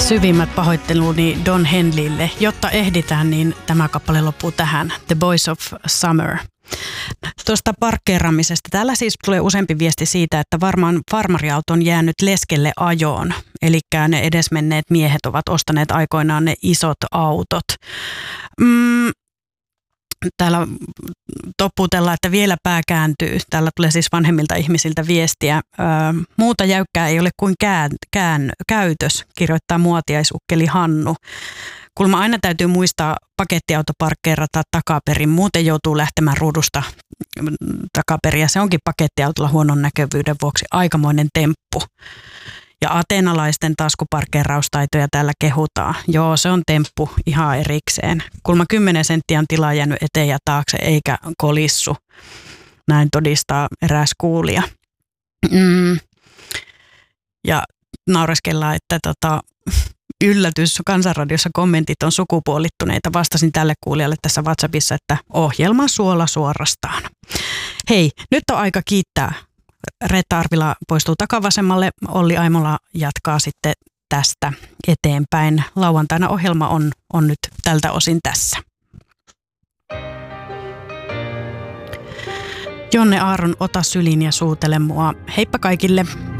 Syvimmät pahoitteluni Don Henleylle. Jotta ehditään, niin tämä kappale loppuu tähän. The Boys of Summer. Tuosta parkkeeraamisesta. Täällä siis tulee useampi viesti siitä, että varmaan farmariauto on jäänyt leskelle ajoon. Eli ne edesmenneet miehet ovat ostaneet aikoinaan ne isot autot. Täällä topputellaan, että vielä pää kääntyy. Täällä tulee siis vanhemmilta ihmisiltä viestiä. Muuta jäykkää ei ole kuin käytös, kirjoittaa muotiaisukkeli Hannu. Kulma aina täytyy muistaa pakettiauto parkkeerata takaperin, muuten joutuu lähtemään ruudusta takaperin. Ja se onkin pakettiautolla huonon näkyvyyden vuoksi aikamoinen temppu. Ja ateenalaisten taskuparkkeeraustaitoja täällä kehutaan. Joo, se on temppu ihan erikseen. Kulma 10 senttiä on tilaa jäänyt eteen ja taakse eikä kolissu. Näin todistaa eräs kuulija. Ja naureskellaan, että yllätys, Kansanradiossa kommentit on sukupuolittuneita. Vastasin tälle kuulijalle tässä WhatsAppissa, että ohjelman suola suorastaan. Hei, nyt on aika kiittää. Reetta Arvila poistuu takavasemmalle. Olli Aimola jatkaa sitten tästä eteenpäin. Lauantaina ohjelma on nyt tältä osin tässä. Jonne Aaron, ota syliin ja suutele mua. Heippa kaikille!